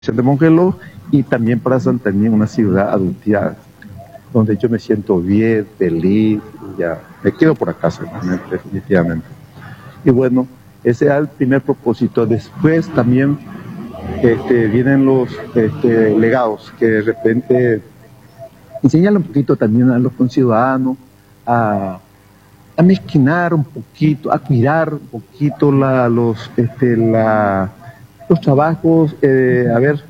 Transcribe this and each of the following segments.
de Mongeló y también para Santaní, una ciudad adulta donde yo me siento bien, feliz, y ya me quedo por acá seguramente, definitivamente. Y bueno, ese es el primer propósito. Después también vienen los legados que de repente enseñan un poquito también a los conciudadanos a mezquinar un poquito, a cuidar un poquito los trabajos, a ver,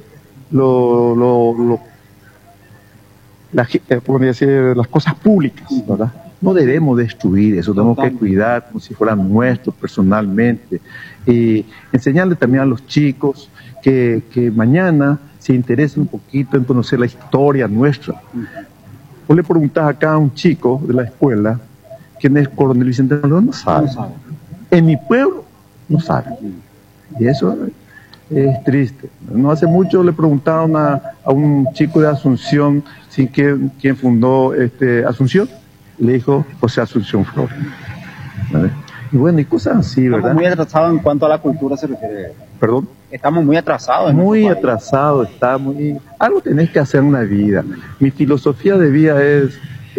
las cosas públicas, ¿verdad? No debemos destruir eso, tenemos que cuidar como si fueran nuestros personalmente. Y enseñarle también a los chicos que mañana se interesen un poquito en conocer la historia nuestra. Vos le preguntás acá a un chico de la escuela quién es Coronel Vicente Calderón, no sabe. En mi pueblo no sabe. Y eso es triste. No hace mucho le preguntaron a un chico de Asunción quién fundó Asunción. Le dijo José Asunción Flores. ¿Vale? Y bueno, y cosas así, ¿verdad? Estamos muy atrasados en cuanto a la cultura se refiere. ¿Perdón? Estamos muy atrasados. Muy atrasados estamos. Y algo tenés que hacer en la vida. Mi filosofía de vida es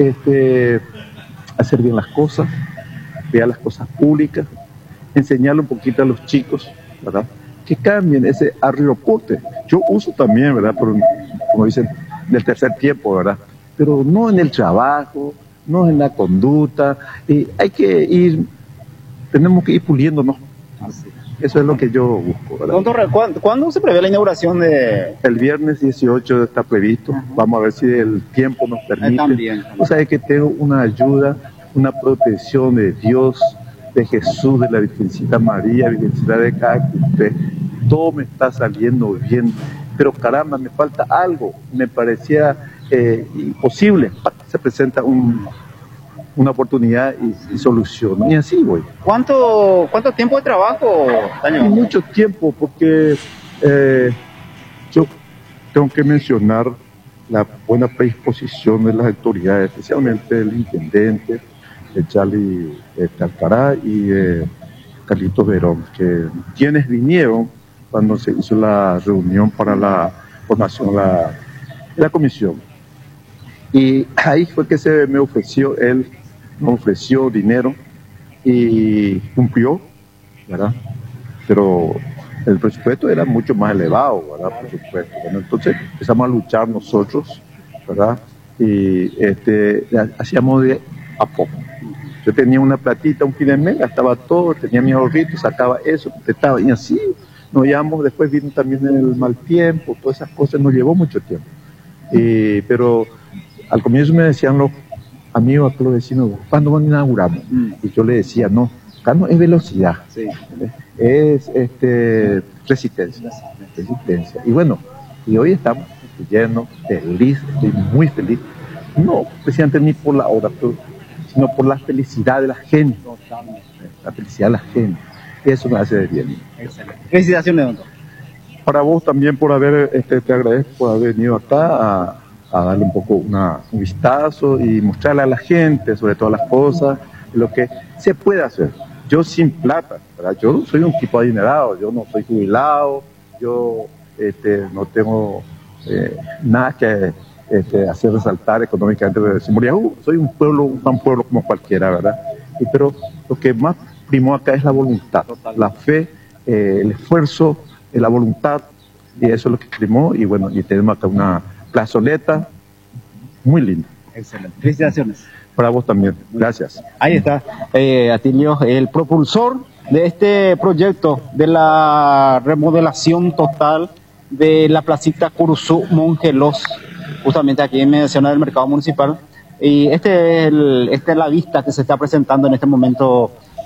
hacer bien las cosas, ver las cosas públicas, enseñarle un poquito a los chicos, ¿verdad? Que cambien ese arriopote. Yo uso también, ¿verdad? Como dicen, del tercer tiempo, ¿verdad? Pero no en el trabajo, no en la conducta. Tenemos que ir puliéndonos. Eso es lo que yo busco, ¿verdad? ¿Cuándo se prevé la inauguración de...? El viernes 18 está previsto. Vamos a ver si el tiempo nos permite. También. O sea, que tengo una ayuda, una protección de Dios, de Jesús, de la Virgencita María, Virgencita de Cacuté. Todo me está saliendo bien. Pero caramba, me falta algo. Me parecía imposible. Se presenta una oportunidad y solución. Y así voy. ¿Cuánto tiempo de trabajo, Daniel? Mucho tiempo, porque yo tengo que mencionar la buena predisposición de las autoridades, especialmente del intendente, de Charlie Alcará y de Carlitos Verón, quienes vinieron cuando se hizo la reunión para la formación de la comisión. Y ahí fue que él me ofreció dinero y cumplió, ¿verdad? Pero el presupuesto era mucho más elevado, ¿verdad? Por supuesto. Bueno, entonces empezamos a luchar nosotros, ¿verdad? Y hacíamos de a poco. Yo tenía una platita, un fin de mes, gastaba todo, tenía mis ahorritos, sacaba eso, completaba, y así nos llevamos. Después vino también el mal tiempo, todas esas cosas, nos llevó mucho tiempo. Pero al comienzo me decían los amigos, los vecinos, ¿cuándo van a inaugurar? Y yo le decía, no, acá no es velocidad, sí, es resistencia. Y bueno, y hoy estamos llenos, feliz, estoy muy feliz, no precisamente ni por la obra, sino por la felicidad de la gente, la felicidad de la gente, eso me hace de bien. Excelente. Felicitaciones, doctor. Para vos también por te agradezco por haber venido acá a darle un poco un vistazo y mostrarle a la gente sobre todas las cosas, lo que se puede hacer. Yo sin plata, ¿verdad? Yo soy un tipo adinerado, yo no soy jubilado, yo no tengo nada que hacer resaltar económicamente. Soy un pueblo como cualquiera, ¿verdad? Pero lo que más primó acá es la voluntad, la fe, el esfuerzo, la voluntad, y eso es lo que primó. Y bueno, y tenemos acá una plazoleta muy linda. Excelente. Felicitaciones. Para vos también. Gracias. Ahí está, Atilio, el propulsor de este proyecto de la remodelación total de la placita Curuzú Mongelos, justamente aquí en Mediación del Mercado Municipal. Y esta es la vista que se está presentando en este momento,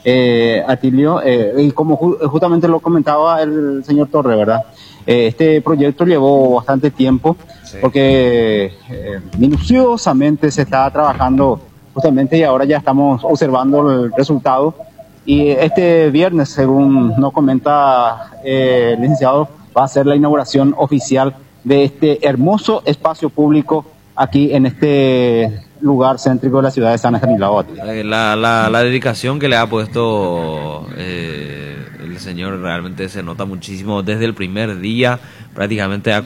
Atilio, y como justamente lo comentaba el señor Torre, ¿verdad? Este proyecto llevó bastante tiempo, sí, porque minuciosamente se estaba trabajando justamente, y ahora ya estamos observando el resultado. Y este viernes, según nos comenta el licenciado, va a ser la inauguración oficial de este hermoso espacio público aquí en este lugar céntrico de la ciudad de San Estanislao. La dedicación que le ha puesto el el señor realmente se nota muchísimo desde el primer día, prácticamente ha